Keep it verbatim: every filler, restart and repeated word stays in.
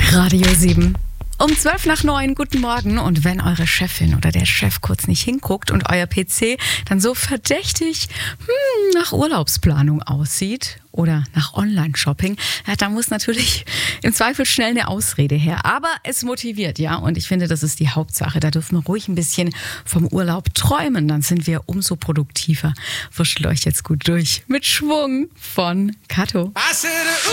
Radio sieben. Um zwölf nach neun, guten Morgen. Und wenn eure Chefin oder der Chef kurz nicht hinguckt und euer P C dann so verdächtig hm, nach Urlaubsplanung aussieht oder nach Online-Shopping, ja, da muss natürlich im Zweifel schnell eine Ausrede her. Aber es motiviert, ja. Und ich finde, das ist die Hauptsache. Da dürfen wir ruhig ein bisschen vom Urlaub träumen. Dann sind wir umso produktiver. Wurschtelt euch jetzt gut durch. Mit Schwung von Kato.